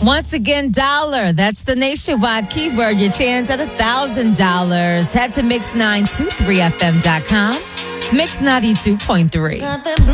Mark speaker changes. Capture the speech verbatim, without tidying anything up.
Speaker 1: Once again, dollar. That's the nationwide keyword. Your chance at one thousand dollars. Head to mix nine two three f m dot com. It's Mix ninety-two point three.